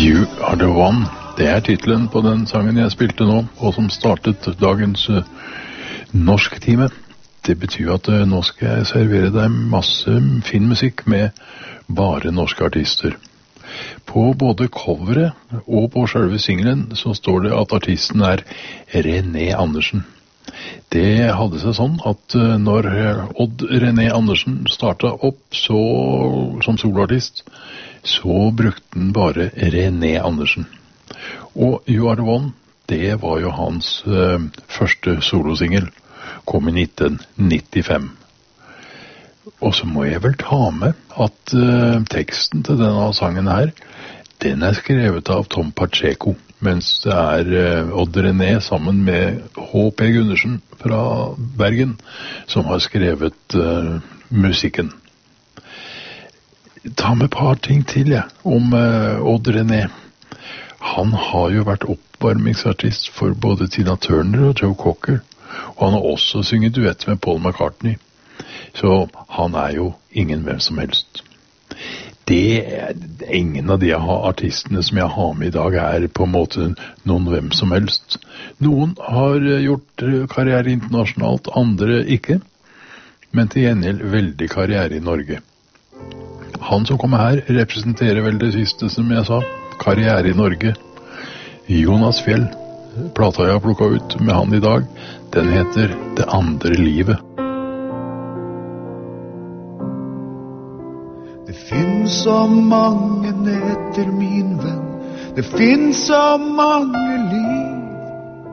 You Are The One. Det er titlen på den sangen jeg spilte nå, og som startet dagens norsktime. Det betyr at nå skal jeg servere deg masse fin musikk med bare norske artister. På både coveret og på selve singelen så står det at artisten er René Andersen. Det hadde seg sånn at når Odd René Andersen startet opp som soloartist, så brukte han bare René Andersen. Og You Are The One, det var jo hans første solosingel, kom i 1995. Og så må jeg vel ta med at teksten til denne sangen her, den er skrevet av Tom Pacheco, mens det er Odd René sammen med H.P. Gundersen fra Bergen som har skrevet musikken. Ta med et par ting til om Odd René. Han har jo vært oppvarmingsartist for både Tina Turner og Joe Cocker, og han har også synget duett med Paul McCartney. Så han er jo ingen hvem som helst. Ingen av de artistene som jeg har med i dag er på en måte noen hvem som helst. Noen har gjort karriere internasjonalt, andre ikke, men til gjengjeld veldig karriere i Norge. Han som kommer her representerer vel det siste som jeg sa, karriere i Norge. Jonas Fjell, plata jeg har plukket ut med han i dag, den heter Det andre livet. Det finns så mange netter, min venn. Det finns så mange liv.